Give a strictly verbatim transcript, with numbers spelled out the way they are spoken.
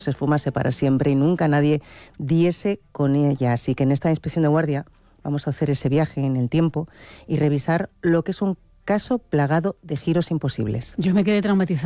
se esfumase para siempre y nunca nadie diese con ella. Así que en esta inspección de guardia vamos a hacer ese viaje en el tiempo y revisar lo que es un caso plagado de giros imposibles. Yo me quedé traumatizada.